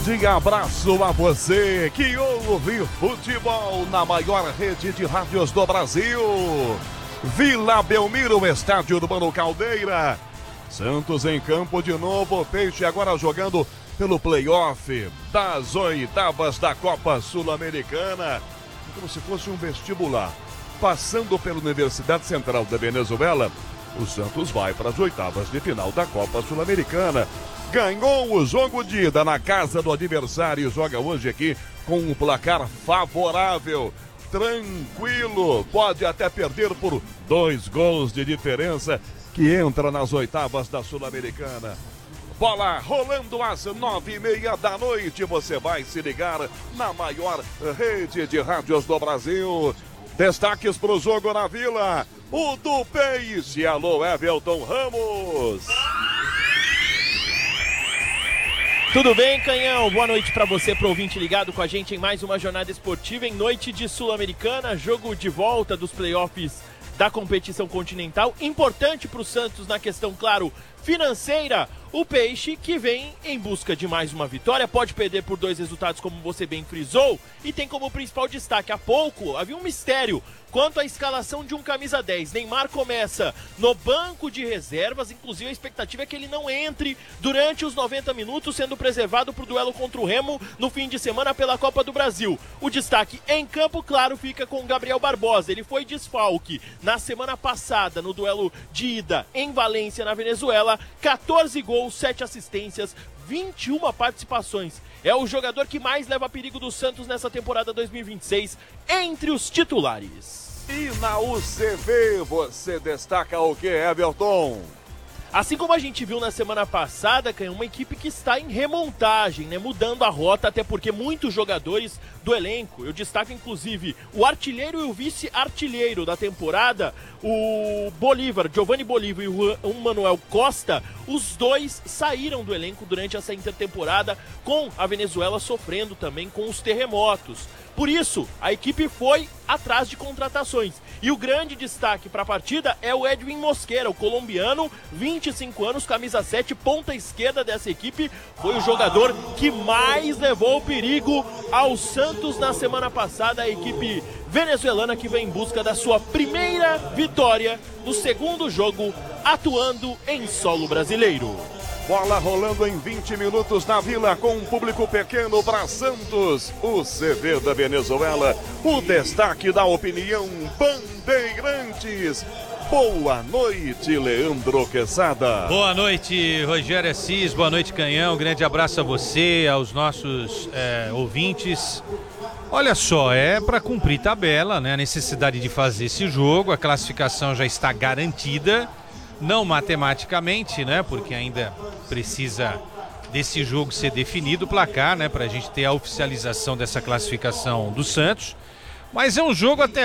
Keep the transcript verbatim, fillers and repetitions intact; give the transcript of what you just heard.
grande abraço a você que ouve futebol na maior rede de rádios do Brasil. Vila Belmiro, estádio do Mano Caldeira. Santos em campo de novo, Peixe agora jogando pelo play-off das oitavas da Copa Sul-Americana. Como se fosse um vestibular. Passando pela Universidade Central da Venezuela, o Santos vai para as oitavas de final da Copa Sul-Americana. Ganhou o jogo de ida na casa do adversário e joga hoje aqui com um placar favorável. Tranquilo, pode até perder por dois gols de diferença, que entra nas oitavas da Sul-Americana. Bola rolando às nove e meia da noite, você vai se ligar na maior rede de rádios do Brasil. Destaques para o jogo na Vila, o do Peixe. Alô, Everton Ramos. Tudo bem, Canhão? Boa noite para você, pro ouvinte ligado com a gente em mais uma jornada esportiva em noite de Sul-Americana, jogo de volta dos playoffs da competição continental, importante para o Santos na questão, claro, financeira. O Peixe que vem em busca de mais uma vitória, pode perder por dois resultados como você bem frisou, e tem como principal destaque, há pouco havia um mistério quanto à escalação de um camisa dez. Neymar começa no banco de reservas, inclusive a expectativa é que ele não entre durante os noventa minutos, sendo preservado para o duelo contra o Remo no fim de semana pela Copa do Brasil. O destaque em campo, claro, fica com o Gabriel Barbosa. Ele foi desfalque na semana passada no duelo de ida em Valência, na Venezuela, quatorze gols, sete assistências, vinte e uma participações. É o jogador que mais leva perigo do Santos nessa temporada dois mil e vinte e seis entre os titulares. E na U C V você destaca o que, Everton? Assim como a gente viu na semana passada, é uma equipe que está em remontagem, né? Mudando a rota, até porque muitos jogadores do elenco, eu destaco inclusive o artilheiro e o vice-artilheiro da temporada, o Bolívar, Giovanni Bolívar e o Manuel Costa, os dois saíram do elenco durante essa intertemporada, com a Venezuela sofrendo também com os terremotos. Por isso, a equipe foi atrás de contratações. E o grande destaque para a partida é o Edwin Mosquera, o colombiano, vinte e cinco anos, camisa sete, ponta esquerda dessa equipe. Foi o jogador que mais levou perigo ao Santos na semana passada. A equipe venezuelana que vem em busca da sua primeira vitória no segundo jogo, atuando em solo brasileiro. Bola rolando em vinte minutos na Vila, com um público pequeno para Santos. O C V da Venezuela, o destaque da opinião Bandeirantes. Boa noite, Leandro Quesada. Boa noite, Rogério Assis. Boa noite, Canhão. Um grande abraço a você, aos nossos é, ouvintes. Olha só, é para cumprir tabela, né? A necessidade de fazer esse jogo. A classificação já está garantida. Não matematicamente, né? Porque ainda precisa desse jogo ser definido, o placar, né? Para a gente ter a oficialização dessa classificação do Santos. Mas é um jogo até